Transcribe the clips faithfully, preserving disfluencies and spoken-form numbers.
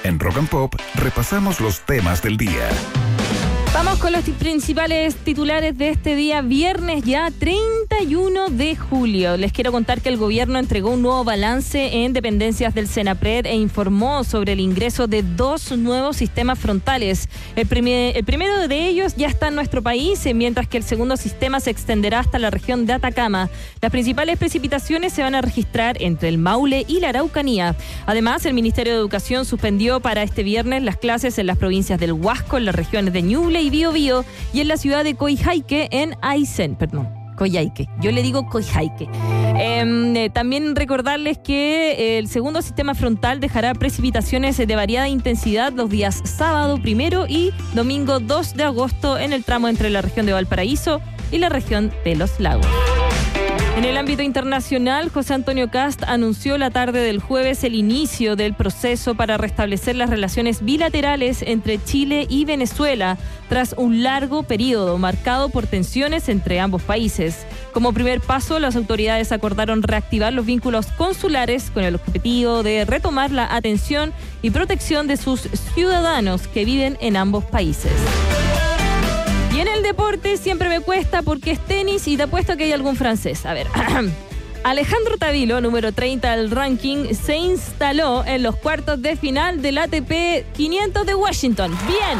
En Rock and Pop repasamos los temas del día. Vamos con los principales titulares de este día, viernes ya treinta y uno de julio. Les quiero contar que el gobierno entregó un nuevo balance en dependencias del Senapred e informó sobre el ingreso de dos nuevos sistemas frontales. El, primer, el primero de ellos ya está en nuestro país, mientras que el segundo sistema se extenderá hasta la región de Atacama. Las principales precipitaciones se van a registrar entre el Maule y la Araucanía. Además, el Ministerio de Educación suspendió para este viernes las clases en las provincias del Huasco, en las regiones de Ñuble y Biobío, y en la ciudad de Coyhaique en Aysén, perdón, Coyhaique, yo le digo Coyhaique. Eh, también recordarles que el segundo sistema frontal dejará precipitaciones de variada intensidad los días sábado primero y domingo dos de agosto en el tramo entre la región de Valparaíso y la región de Los Lagos. En el ámbito internacional, José Antonio Kast anunció la tarde del jueves el inicio del proceso para restablecer las relaciones bilaterales entre Chile y Venezuela tras un largo periodo marcado por tensiones entre ambos países. Como primer paso, las autoridades acordaron reactivar los vínculos consulares con el objetivo de retomar la atención y protección de sus ciudadanos que viven en ambos países. Y en el deporte siempre me cuesta porque es tenis y te apuesto que hay algún francés. A ver, Alejandro Tavilo, número treinta del ranking, se instaló en los cuartos de final del A T P quinientos de Washington. Bien.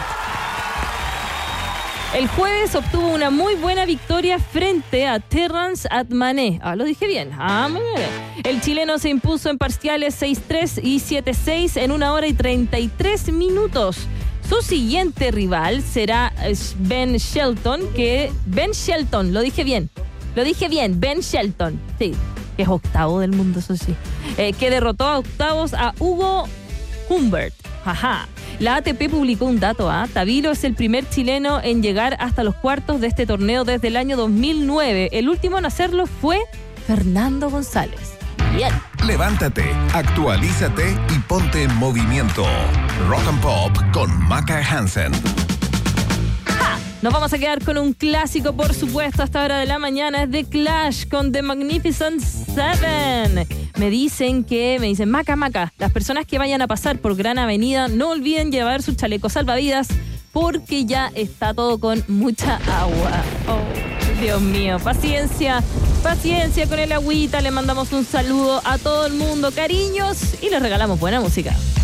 El jueves obtuvo una muy buena victoria frente a Terrence Atmané. Ah, lo dije bien. Ah, muy bien. El chileno se impuso en parciales seis tres y siete seis en una hora y treinta y tres minutos. Su siguiente rival será Ben Shelton, que... Ben Shelton, lo dije bien. Lo dije bien, Ben Shelton. Sí, que es octavo del mundo, eso sí. Eh, que derrotó a octavos a Hugo Humbert. Ajá. La A T P publicó un dato, ¿ah? ¿eh? Tavilo es el primer chileno en llegar hasta los cuartos de este torneo desde el año dos mil nueve. El último en hacerlo fue Fernando González. Bien. Levántate, actualízate y ponte en movimiento. Rock and Pop con Maca Hansen. ¡Ja! Nos vamos a quedar con un clásico, por supuesto, a esta hora de la mañana. Es The Clash con The Magnificent Seven. Me dicen que, me dicen, Maca, Maca, las personas que vayan a pasar por Gran Avenida, no olviden llevar sus chalecos salvavidas porque ya está todo con mucha agua. Oh, Dios mío, paciencia. Paciencia con el agüita, le mandamos un saludo a todo el mundo, cariños, y les regalamos buena música.